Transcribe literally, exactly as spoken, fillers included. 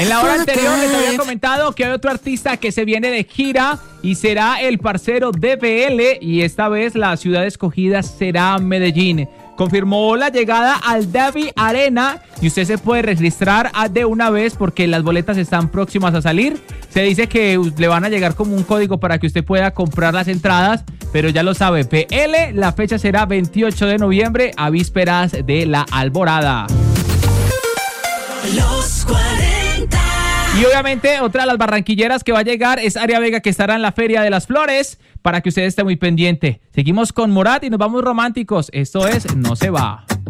En la hora anterior les había comentado que hay otro artista que se viene de gira y será el parcero D B L, y esta vez la ciudad escogida será Medellín. Confirmó la llegada al Davi Arena y usted se puede registrar de una vez porque las boletas están próximas a salir. Se dice que le van a llegar como un código para que usted pueda comprar las entradas, pero ya lo sabe, P L, la fecha será veintiocho de noviembre, a vísperas de la alborada. Los cuarenta. Y obviamente otra de las barranquilleras que va a llegar es Aria Vega, que estará en la Feria de las Flores, para que usted esté muy pendiente. Seguimos con Morat y nos vamos románticos. Esto es No Se Va.